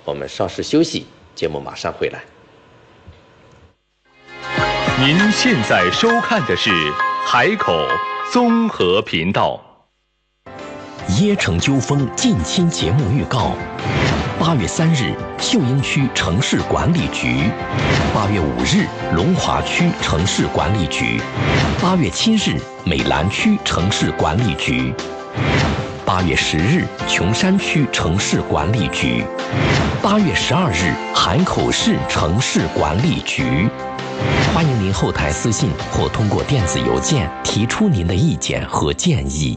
我们稍事休息，节目马上回来。 您现在收看的是海口综合频道。 椰城纠纷近期节目预告：8月3日，秀英区城市管理局；8月5日，龙华区城市管理局；8月7日，美兰区城市管理局；8月10日，琼山区城市管理局；8月12日，海口市城市管理局。欢迎您后台私信或通过电子邮件提出您的意见和建议。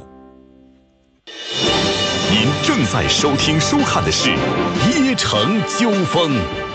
您正在收听收看的是椰城纠纷。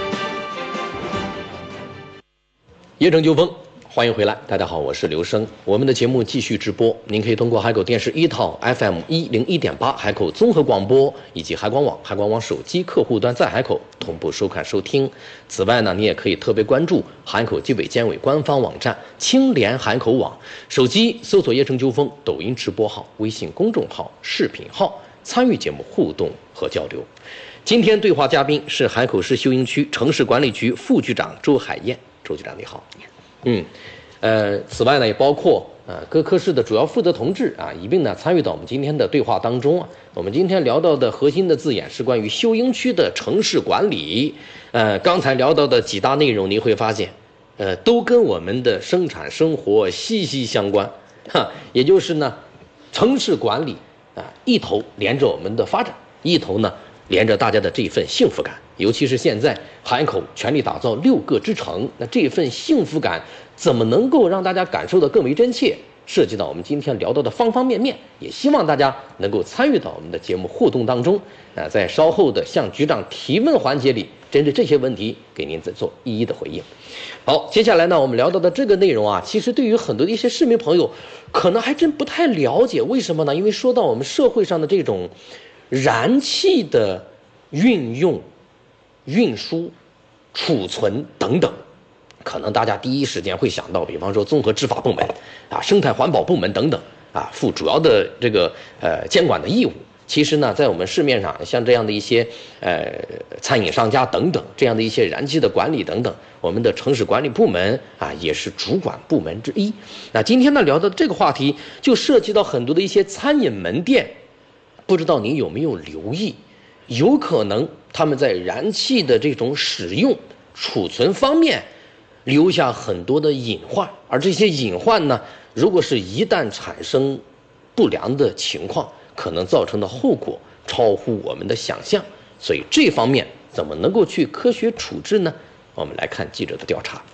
椰城纠纷，欢迎回来，大家好，我是刘生。我们的节目继续直播，您可以通过海口电视1套 FM 101.8海口综合广播以及海广网手机客户端在海口同步收看收听。此外呢，你也可以特别关注海口纪委监委官方网站青联海口网，手机搜索椰城纠纷抖音直播号、微信公众号、视频号，参与节目互动和交流。今天对话嘉宾是海口市秀英区城市管理局副局长周海燕。周局长你好。此外呢，也包括各科室的主要负责同志一并呢参与到我们今天的对话当中。我们今天聊到的核心的字眼是关于秀英区的城市管理。刚才聊到的几大内容，你会发现，都跟我们的生产生活息息相关。也就是呢，城市管理一头连着我们的发展，一头呢连着大家的这份幸福感。尤其是现在海口全力打造6个之城，那这份幸福感怎么能够让大家感受得更为真切，涉及到我们今天聊到的方方面面，也希望大家能够参与到我们的节目互动当中。在稍后的向局长提问环节里，针对这些问题给您再做一一的回应。好，接下来呢，我们聊到的这个内容其实对于很多的一些市民朋友可能还真不太了解。为什么呢？因为说到我们社会上的这种燃气的运用、运输、储存等等，可能大家第一时间会想到，比方说综合执法部门生态环保部门等等负主要的这个监管的义务。其实呢，在我们市面上，像这样的一些餐饮商家等等，这样的一些燃气的管理等等，我们的城市管理部门也是主管部门之一。那今天呢聊的这个话题，就涉及到很多的一些餐饮门店，不知道您有没有留意？有可能他们在燃气的这种使用、储存方面留下很多的隐患，而这些隐患呢，如果是一旦产生不良的情况，可能造成的后果超乎我们的想象。所以这方面怎么能够去科学处置呢？我们来看记者的调查。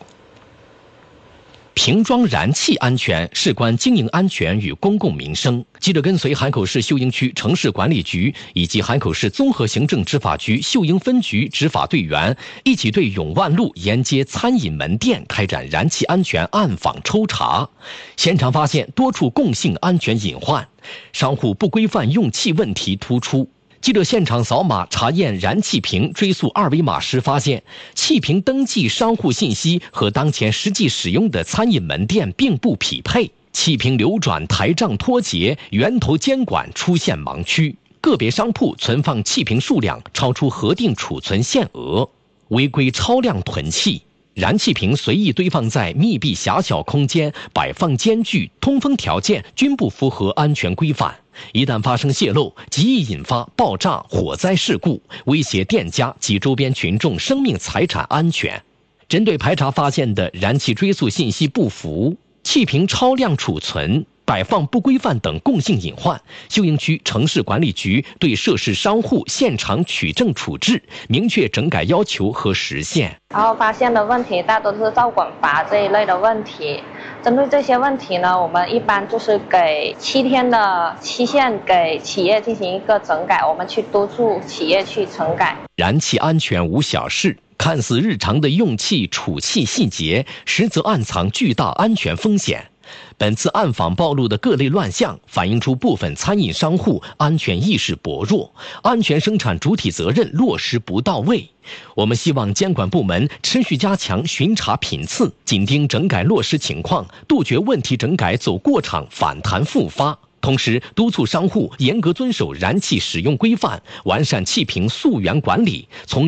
瓶装燃气安全事关经营安全与公共民生。记者跟随海口市秀英区城市管理局以及海口市综合行政执法局秀英分局执法队员一起对永万路沿街餐饮门店开展燃气安全暗访抽查，现场发现多处共性安全隐患，商户不规范用气问题突出。记者现场扫码查验燃气瓶追溯2维码时发现，气瓶登记商户信息和当前实际使用的餐饮门店并不匹配，气瓶流转台账脱节，源头监管出现盲区，个别商铺存放气瓶数量超出核定储存限额，违规超量囤气。燃气瓶随意堆放在密闭狭小空间，摆放间距、通风条件均不符合安全规范，一旦发生泄漏，极易引发爆炸、火灾事故，威胁店家及周边群众生命财产安全。针对排查发现的燃气追溯信息不符、气瓶超量储存、摆放不规范等共性隐患，秀英区城市管理局对涉事商户现场取证处置，明确整改要求和时限。 然后发现的问题大多是照管阀这一类的问题。针对这些问题呢，我们一般就是给7天的期限给企业进行一个整改，我们去督促企业去整改。 燃气安全无小事，看似日常的用气、储气细节，实则暗藏巨大安全风险。本次暗访暴露的各类乱象，反映出部分餐饮商户安全意识薄弱，安全生产主体责任落实不到位。我们希望监管部门持续加强巡查频次，紧盯整改落实情况，杜绝问题整改走过场反弹复发。同时督促商户严格遵守燃气使用规范，完善气瓶溯源管理，从